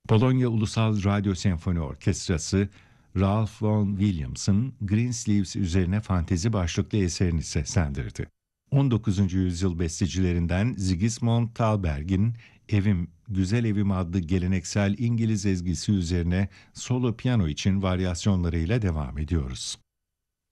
Polonya Ulusal Radyo Senfoni Orkestrası, Ralph Vaughan Williams'ın Greensleeves üzerine fantezi başlıklı eserini seslendirdi. 19. yüzyıl bestecilerinden Sigismund Thalberg'in Evim, Güzel Evim adlı geleneksel İngiliz ezgisi üzerine solo piyano için varyasyonlarıyla devam ediyoruz.